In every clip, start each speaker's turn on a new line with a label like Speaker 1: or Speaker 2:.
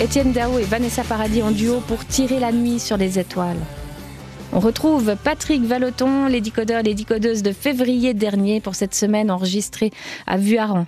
Speaker 1: Étienne Dao et Vanessa Paradis en duo pour tirer la nuit sur les étoiles. On retrouve Patrick Vallotton, les décodeurs et les décodeuses de février dernier pour cette semaine enregistrée à Vuarran.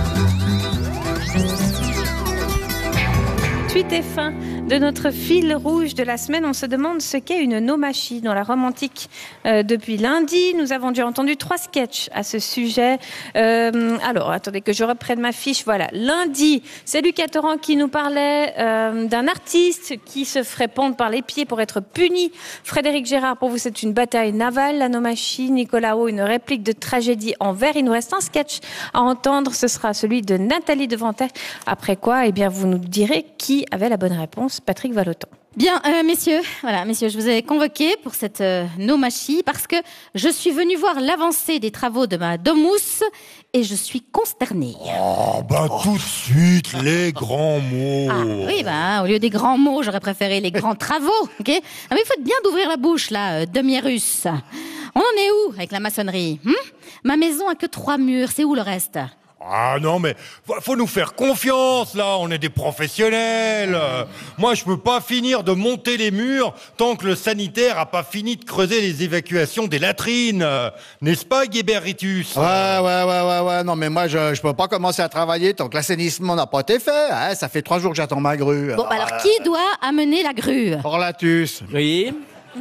Speaker 1: Suite et fin de notre fil rouge de la semaine, on se demande ce qu'est une nomachie dans la Rome antique. Depuis lundi, nous avons déjà entendu 3 sketchs à ce sujet. Alors, attendez que je reprenne ma fiche. Voilà, lundi, c'est Lucas Torrent qui nous parlait d'un artiste qui se ferait pendre par les pieds pour être puni. Frédéric Gérard, pour vous, c'est une bataille navale, la nomachie. Nicolas O, une réplique de tragédie en vers. Il nous reste un sketch à entendre, ce sera celui de Nathalie Devantet. Après quoi, eh bien, vous nous direz qui avait la bonne réponse. Patrick Vallotton.
Speaker 2: Bien, messieurs, je vous ai convoqué pour cette nomachie parce que je suis venue voir l'avancée des travaux de ma domus et je suis consternée.
Speaker 3: Oh, tout de suite, les grands mots.
Speaker 2: Ah, oui, au lieu des grands mots, j'aurais préféré les grands travaux, ok? Mais il faut bien d'ouvrir la bouche, là, demi-russe. On en est où avec la maçonnerie? Ma maison a que 3 murs, c'est où le reste?
Speaker 3: Ah non, mais faut nous faire confiance, là, on est des professionnels. Moi, je peux pas finir de monter les murs tant que le sanitaire a pas fini de creuser les évacuations des latrines. N'est-ce pas, Guéberitus?
Speaker 4: Ouais, non, mais moi, je peux pas commencer à travailler tant que l'assainissement n'a pas été fait. Hein, ça fait 3 jours que j'attends ma grue.
Speaker 2: Bon, alors, qui doit amener la grue?
Speaker 4: Orlatus.
Speaker 5: Oui.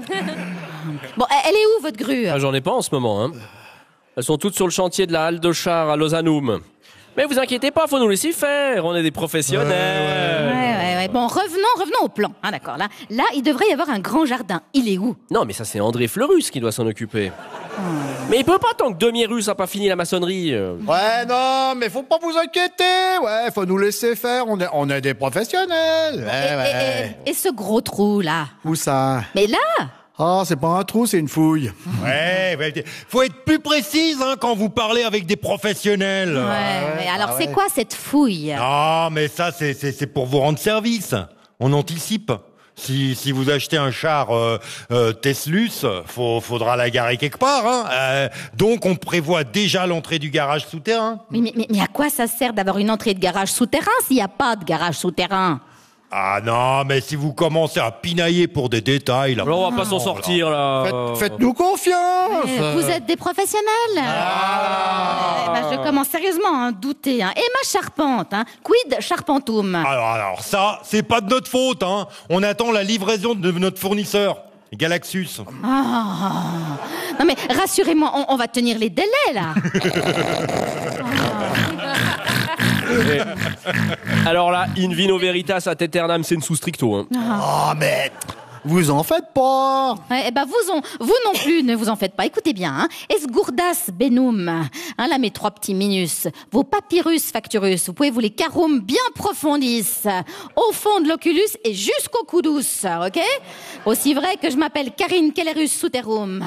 Speaker 2: Bon, elle est où, votre grue?
Speaker 5: J'en ai pas en ce moment, hein. Elles sont toutes sur le chantier de la halle de char à Lausanneum. Mais vous inquiétez pas, faut nous laisser faire, on est des professionnels.
Speaker 2: Ouais. Bon, revenons au plan. Hein, d'accord, là, il devrait y avoir un grand jardin. Il est où?
Speaker 5: Non, mais ça c'est André Fleurus qui doit s'en occuper. Mais il peut pas tant que demi-russe a pas fini la maçonnerie.
Speaker 4: Ouais, non, mais faut pas vous inquiéter. Ouais, faut nous laisser faire, on est des professionnels.
Speaker 2: Et ce gros trou, là?
Speaker 4: Où ça?
Speaker 2: Mais là!
Speaker 4: Ah, c'est pas un trou, c'est une fouille.
Speaker 3: Ouais, faut être plus précise quand vous parlez avec des professionnels.
Speaker 2: Mais alors c'est quoi cette fouille?
Speaker 3: Non, mais ça, c'est pour vous rendre service. On anticipe. Si vous achetez un char Teslus, faudra la garer quelque part. Donc on prévoit déjà l'entrée du garage souterrain.
Speaker 2: Mais à quoi ça sert d'avoir une entrée de garage souterrain s'il n'y a pas de garage souterrain?
Speaker 3: Ah non, mais si vous commencez à pinailler pour des détails... Là,
Speaker 5: on va pas s'en sortir, là.
Speaker 4: Faites-nous confiance.
Speaker 2: Vous êtes des professionnels. Je commence sérieusement à douter. Et ma charpente, quid charpentum?
Speaker 3: Alors ça, c'est pas de notre faute. On attend la livraison de notre fournisseur, Galaxus.
Speaker 2: Non mais rassurez-moi, on va tenir les délais, là.
Speaker 5: Alors là, in vino veritas ad aeternam sensu stricto.
Speaker 4: Oh, mais vous en faites pas.
Speaker 2: Vous non plus, ne vous en faites pas. Écoutez bien, esgourdas benum, là mes 3 petits minus, vos papyrus facturus, vous pouvez vous les carum bien profondis, au fond de l'oculus et jusqu'au coudus, ok? Aussi vrai que je m'appelle Karine Kellerus Souterum.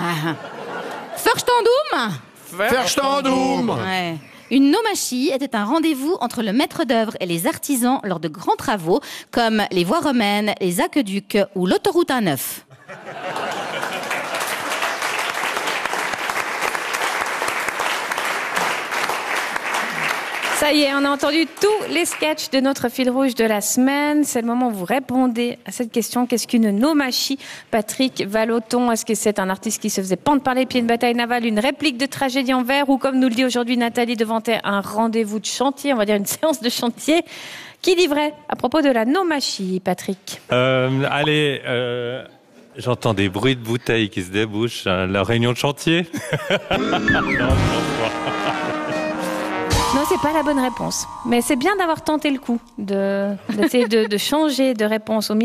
Speaker 4: Verstandum.
Speaker 2: Ouais. Une nomachie était un rendez-vous entre le maître d'œuvre et les artisans lors de grands travaux comme les voies romaines, les aqueducs ou l'autoroute A9.
Speaker 1: Ça y est, on a entendu tous les sketchs de notre fil rouge de la semaine. C'est le moment où vous répondez à cette question. Qu'est-ce qu'une nomachie? Patrick Vallotton, est-ce que c'est un artiste qui se faisait pendre par les pieds, une bataille navale, une réplique de tragédie en vers, ou comme nous le dit aujourd'hui Nathalie Devantet, un rendez-vous de chantier, on va dire une séance de chantier? Qui dit vrai à propos de la nomachie, Patrick?
Speaker 6: J'entends des bruits de bouteilles qui se débouchent. La réunion de chantier.
Speaker 1: Non, c'est pas la bonne réponse. Mais c'est bien d'avoir tenté le coup d'essayer de changer de réponse au milieu.